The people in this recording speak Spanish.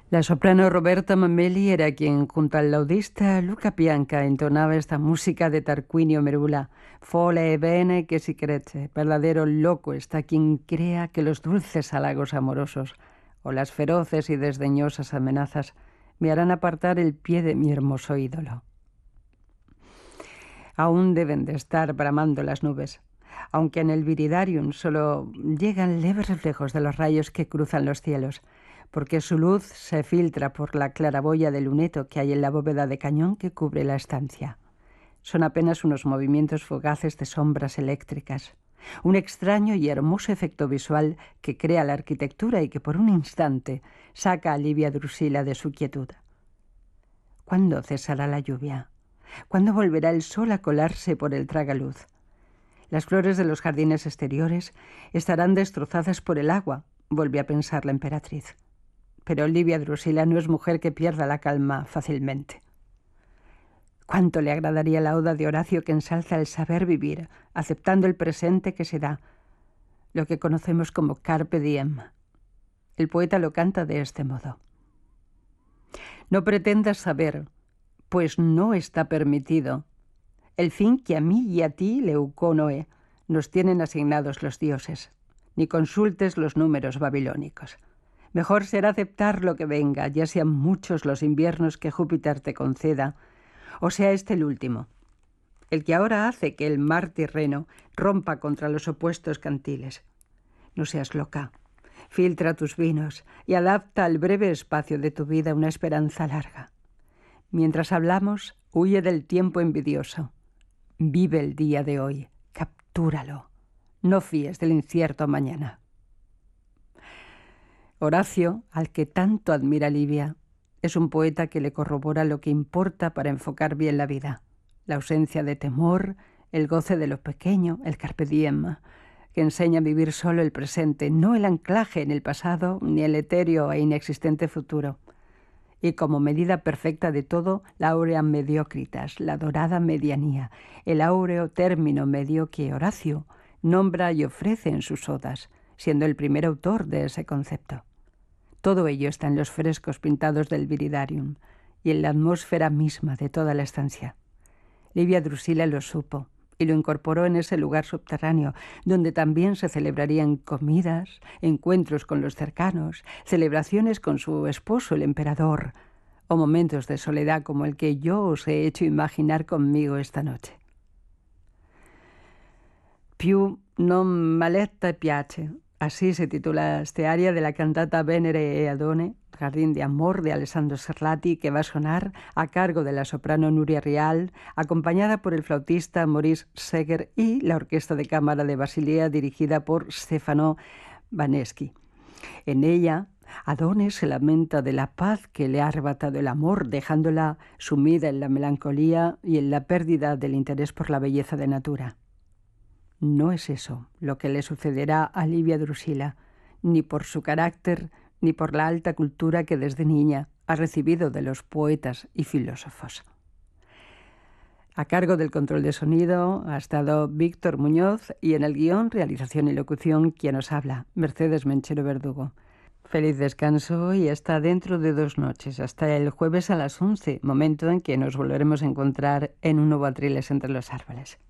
La soprano Roberta Mameli era quien, junto al laudista Luca Pianca, entonaba esta música de Tarquinio Merula. Folle e bene che si crece, verdadero loco está quien crea que los dulces halagos amorosos o las feroces y desdeñosas amenazas me harán apartar el pie de mi hermoso ídolo. Aún deben de estar bramando las nubes, aunque en el Viridarium solo llegan leves reflejos de los rayos que cruzan los cielos, porque su luz se filtra por la claraboya de luneto que hay en la bóveda de cañón que cubre la estancia. Son apenas unos movimientos fugaces de sombras eléctricas, un extraño y hermoso efecto visual que crea la arquitectura y que por un instante saca a Livia Drusila de su quietud. ¿Cuándo cesará la lluvia? ¿Cuándo volverá el sol a colarse por el tragaluz? Las flores de los jardines exteriores estarán destrozadas por el agua, volvió a pensar la emperatriz. Pero Livia Drusila no es mujer que pierda la calma fácilmente. ¿Cuánto le agradaría la oda de Horacio que ensalza el saber vivir, aceptando el presente que se da, lo que conocemos como carpe diem? El poeta lo canta de este modo. No pretendas saber, pues no está permitido, el fin que a mí y a ti, Leucónoe, nos tienen asignados los dioses, ni consultes los números babilónicos. Mejor será aceptar lo que venga, ya sean muchos los inviernos que Júpiter te conceda, o sea este el último, el que ahora hace que el mar Tirreno rompa contra los opuestos cantiles. No seas loca, filtra tus vinos y adapta al breve espacio de tu vida una esperanza larga. Mientras hablamos, huye del tiempo envidioso. Vive el día de hoy, captúralo. No fíes del incierto mañana. Horacio, al que tanto admira Livia, es un poeta que le corrobora lo que importa para enfocar bien la vida. La ausencia de temor, el goce de lo pequeño, el carpe diem, que enseña a vivir solo el presente, no el anclaje en el pasado ni el etéreo e inexistente futuro. Y como medida perfecta de todo, la aurea mediocritas, la dorada medianía, el áureo término medio que Horacio nombra y ofrece en sus odas, siendo el primer autor de ese concepto. Todo ello está en los frescos pintados del Viridarium y en la atmósfera misma de toda la estancia. Livia Drusila lo supo y lo incorporó en ese lugar subterráneo, donde también se celebrarían comidas, encuentros con los cercanos, celebraciones con su esposo, el emperador, o momentos de soledad como el que yo os he hecho imaginar conmigo esta noche. Più non m'aletta piace. Así se titula este aria de la cantata Venere e Adone, Jardín de Amor de Alessandro Scarlatti, que va a sonar a cargo de la soprano Nuria Rial, acompañada por el flautista Maurice Seger y la orquesta de cámara de Basilea dirigida por Stefano Baneschi. En ella, Adone se lamenta de la paz que le ha arrebatado el amor, dejándola sumida en la melancolía y en la pérdida del interés por la belleza de natura. No es eso lo que le sucederá a Livia Drusila, ni por su carácter, ni por la alta cultura que desde niña ha recibido de los poetas y filósofos. A cargo del control de sonido ha estado Víctor Muñoz y en el guión, realización y locución, quien os habla, Mercedes Menchero Verdugo. Feliz descanso y hasta dentro de 2 noches, hasta el jueves a las 11, momento en que nos volveremos a encontrar en un nuevo Atriles entre los árboles.